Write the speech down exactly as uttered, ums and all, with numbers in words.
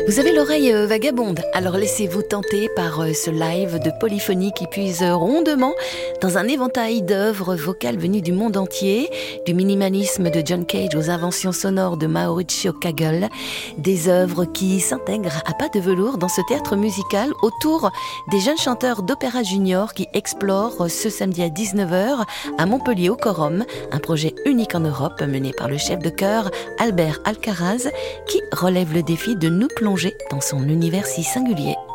Vous avez l'oreille euh, vagabonde, alors laissez-vous tenter par euh, ce live de polyphonie qui puise euh, rondement dans un éventail d'œuvres vocales venues du monde entier, du minimalisme de John Cage aux inventions sonores de Mauricio Kagel, des œuvres qui s'intègrent à pas de velours dans ce théâtre musical autour des jeunes chanteurs d'opéra junior qui explorent ce samedi à dix-neuf heures à Montpellier au Corum, un projet unique en Europe mené par le chef de chœur Albert Alcaraz qui relève le défi de nous plonger dans son univers si singulier.